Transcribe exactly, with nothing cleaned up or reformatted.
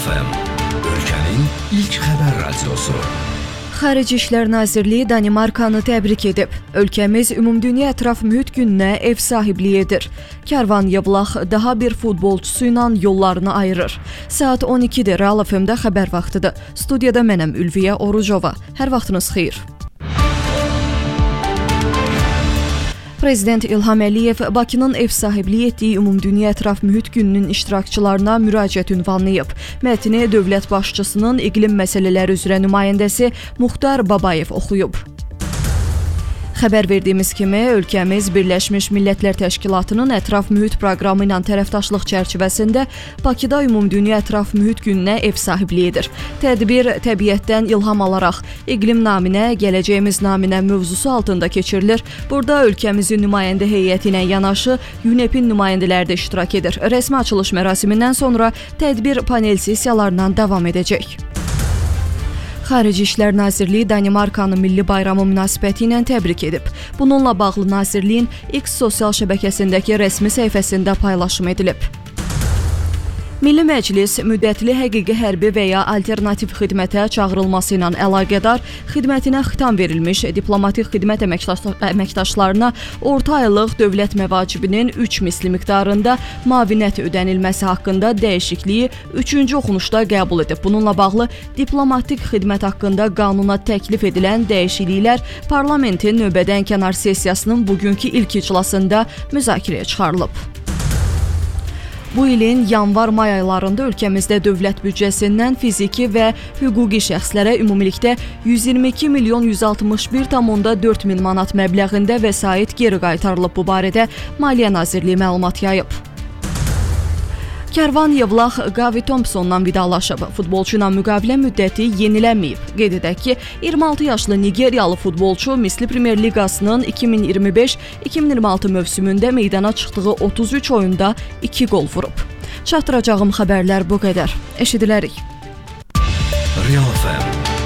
F M, ölkənin ilk xəbər radiosu. Xarici İşlər Nazirliyi Danimarkanı təbrik edib. Ölkəmiz Ümumdünya Ətraf Mühit Gününə ev sahibliyi edir. Kərvan Yevlax daha bir futbolçusu ilə yollarını ayırır. Saat on ikidir, Real F M-də xəbər vaxtıdır. Studiyada mənəm Ülviyə Orucova. Hər vaxtınız xeyir. Prezident İlham Əliyev Bakının ev sahibliyi etdiyi Ümumdünya Ətraf Mühit Gününün iştirakçılarına müraciət ünvanlayıb. Mətni dövlət başçısının iqlim məsələləri üzrə nümayəndəsi Muxtar Babayev oxuyub. Xəbər verdiyimiz kimi, ölkəmiz Birləşmiş Millətlər Təşkilatının Ətraf Mühit proqramı ilə tərəfdaşlıq çərçivəsində Bakıda Ümumdünya Ətraf Mühit Gününə ev sahibliyi edir. Tədbir təbiətdən ilham alaraq iqlim naminə, gələcəyimiz naminə mövzusu altında keçirilir. Burada ölkəmizin nümayəndə heyəti ilə yanaşı U N E P-in nümayəndələri də iştirak edir. Rəsmi açılış mərasimindən sonra tədbir panel sessiyalarından davam edəcək. Xarici İşlər Nazirliyi Danimarkanın milli bayramı münasibəti ilə təbrik edib. Bununla bağlı Nazirliyin X sosial şəbəkəsindəki rəsmi səhifəsində paylaşım edilib. Milli Məclis müddətli həqiqi hərbi və ya alternativ xidmətə çağırılması ilə əlaqədar xidmətinə xitam verilmiş diplomatik xidmət əməkdaşlarına orta aylıq dövlət məvacibinin üç misli miqdarında müavinət ödənilməsi haqqında dəyişikliyi üçüncü oxunuşda qəbul edib. Bununla bağlı diplomatik xidmət haqqında qanuna təklif edilən dəyişikliklər parlamentin növbədənkənar sessiyasının bugünkü ilk iclasında müzakirəyə çıxarılıb. Bu ilin yanvar-may aylarında ölkəmizdə dövlət büdcəsindən fiziki və hüquqi şəxslərə ümumilikdə yüz iyirmi iki milyon yüz altmış bir tam dörd min manat məbləğində vəsait geri qaytarılıb. Bu barədə Maliyyə Nazirliyi məlumat yayıb. Kərvan Yevlax Gavi Thompsonla vidalaşıb. Futbolçu ilə müqavilə müddəti yenilənməyib. Qeyd edək ki, iyirmi altı yaşlı Nigeriyalı futbolçu Misli Premyer Liqasının iki min iyirmi beş iki min iyirmi altı mövsümündə meydana çıxdığı otuz üç oyunda iki qol vurub. Çatdıracağım xəbərlər bu qədər. Eşidilərik. Real F M